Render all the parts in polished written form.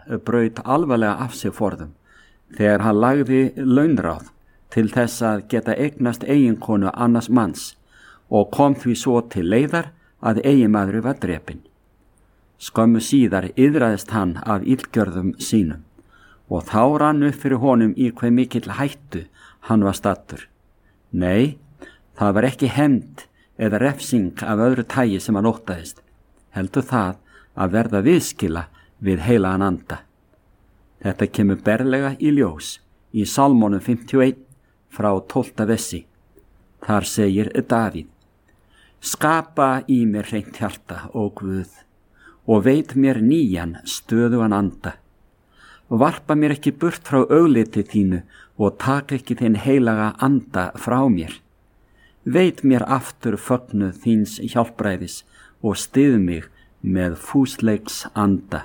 braut alvarlega af sig forðum þegar hann lagði launráð til þess að geta eignast eiginkonu annars manns og kom því svo til leiðar að eiginmaður var drepinn. Skömmu síðar iðraðist hann af illgjörðum sínum og þá rann upp fyrir honum í hve mikill hættu hann var staddur. Nei, það var ekki hefnd eða refsing af öðru tagi sem hann óttaðist, heldur það að verða viðskila við heilagan anda. Þetta kemur berlega í ljós í Salmónum 51 frá 12. versi. Þar segir Davíð: Skapa í mér hreint hjarta, ó Guð, og veit mér nýjan stöðugan anda. Varpa mér ekki burt frá augliti þínu og taka ekki þinn heilaga anda frá mér. Veit mér aftur fögnuð þíns hjálpræðis og styð mig með fúsleiks anda.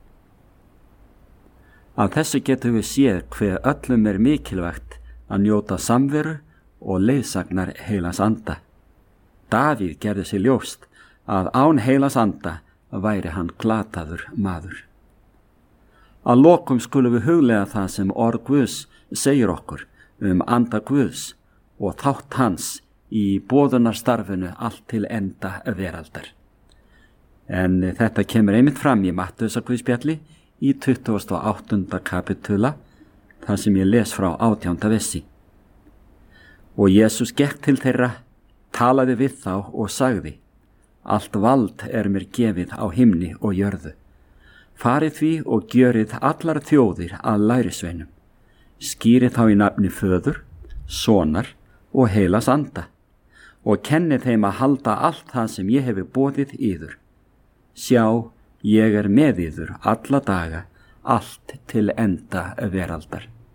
Af þessu getum við séð hve öllum mikilvægt að njóta samveru og leiðsagnar heilags anda. Davíð gerði sér ljóst að án heilags anda væri hann glataður maður. Að lokum skulum við huglega það sem orð Guðs segir okkur anda Guðs og þátt hans í boðunarstarfinu allt til enda veraldar. En þetta kemur einmitt fram í Mattheusarguðspjalli í 28. kapitula, þar sem ég les frá 18. versi. Og Jesús gekk til þeirra, talaði við þá og sagði: Allt vald mér gefið á himni og jörðu. Farið því og gjörið allar þjóðir að lærisveinum. Skýrið þá í nafni Föður, Sonar og heilags anda og kennið þeim að halda allt það sem ég hefi boðið yður. Sjá, ég með yður alla daga, allt til enda veraldar.